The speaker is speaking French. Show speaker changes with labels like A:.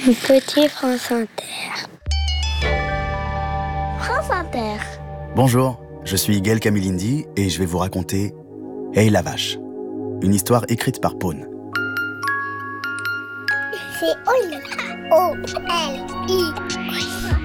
A: Petit France Inter. France Inter.
B: Bonjour, je suis Gaël Camilindi et je vais vous raconter Hey la vache, une histoire écrite par Pone.
A: C'est Oli. O-L-I.